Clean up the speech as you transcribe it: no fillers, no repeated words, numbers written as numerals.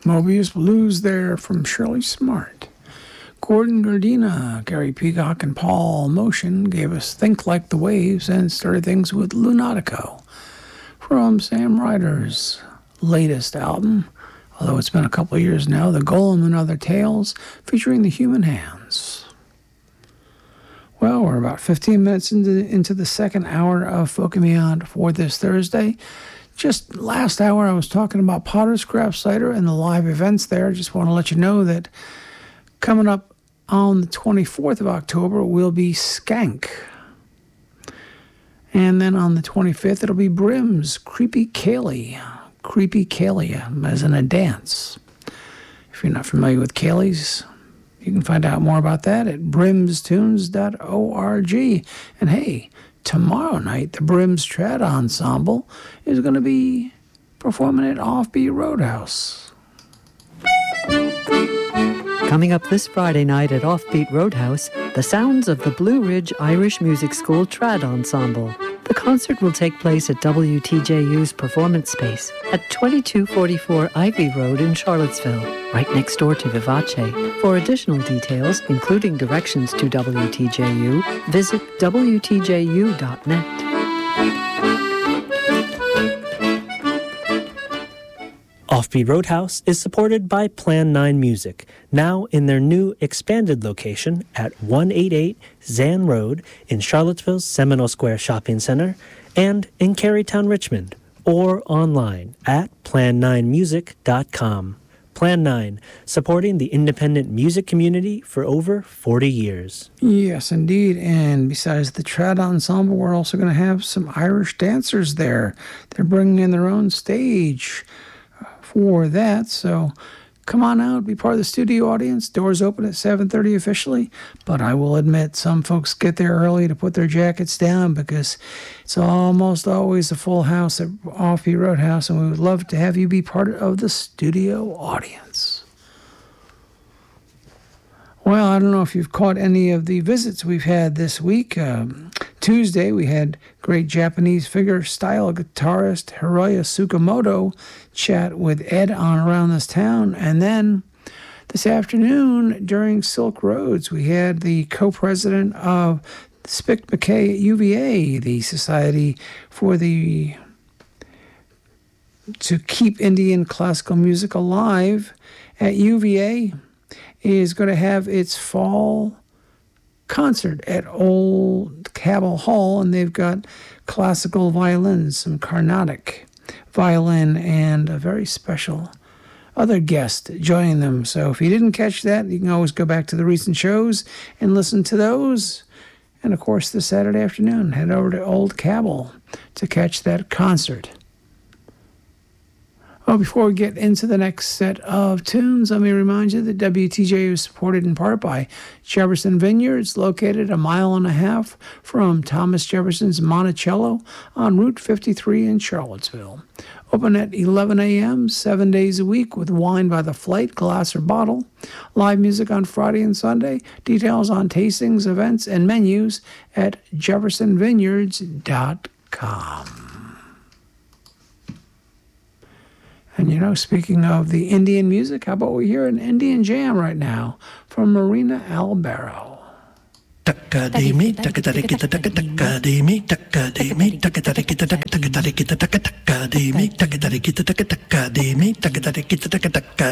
Mobius Blues there from Shirley Smart. Gordon Gardina, Gary Peacock, and Paul Motion gave us Think Like the Waves and started things with Lunatico from Sam Ryder's latest album, although it's been a couple of years now, The Golem and Other Tales, featuring the Human Hands. Well, we're about 15 minutes into the second hour of Folk and Beyond for this Thursday. Just last hour, I was talking about Potter's Craft Cider and the live events there. Just want to let you know that coming up on the 24th of October will be Skank. And then on the 25th, it'll be Brim's Creepy Kaylee. Creepy Kaylee, as in a dance. If you're not familiar with Kaylee's, you can find out more about that at brimstunes.org. And hey, tomorrow night, the Brims Trad Ensemble is going to be performing at Offbeat Roadhouse. Coming up this Friday night at Offbeat Roadhouse, the sounds of the Blue Ridge Irish Music School Trad Ensemble. The concert will take place at WTJU's Performance Space at 2244 Ivy Road in Charlottesville, right next door to Vivace. For additional details, including directions to WTJU, visit WTJU.net. Offbeat Roadhouse is supported by Plan 9 Music, now in their new expanded location at 188 Zan Road in Charlottesville's Seminole Square Shopping Center and in Carytown, Richmond, or online at plan9music.com. Plan 9, supporting the independent music community for over 40 years. Yes, indeed. And besides the Trad Ensemble, we're also going to have some Irish dancers there. They're bringing in their own stage for that, so come on out, be part of the studio audience. Doors open at 7:30 officially, but I will admit some folks get there early to put their jackets down because it's almost always a full house at Offbeat Roadhouse, and we would love to have you be part of the studio audience. Well, I don't know if you've caught any of the visits we've had this week. Tuesday, we had great Japanese figure-style guitarist Hiroya Tsukamoto chat with Ed on Around This Town. And then this afternoon, during Silk Roads, we had the co-president of Spic McKay at UVA, the Society to Keep Indian Classical Music Alive at UVA, is going to have its fall concert at Old Cabell Hall, and they've got classical violins, some Carnatic violin, and a very special other guest joining them. So if you didn't catch that, you can always go back to the recent shows and listen to those. And of course, this Saturday afternoon, head over to Old Cabell to catch that concert. Well, before we get into the next set of tunes, let me remind you that WTJU is supported in part by Jefferson Vineyards, located 1.5 miles from Thomas Jefferson's Monticello on Route 53 in Charlottesville. Open at 11 a.m., 7 days a week with wine by the flight, glass or bottle. Live music on Friday and Sunday. Details on tastings, events, and menus at jeffersonvineyards.com. And you know, speaking of the Indian music, how about we hear an Indian jam right now from Marina Albero. Takadimi, takadimi, takadimi, takadimi, takadimi, takadimi, takadimi, takadimi, takadimi, takadimi, takadimi, takadimi,